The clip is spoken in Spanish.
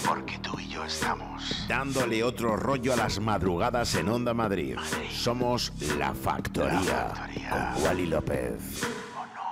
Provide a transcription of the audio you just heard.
porque tú y yo estamos dándole otro rollo a las madrugadas en Onda Madrid. Somos La Factoría, con Wally López.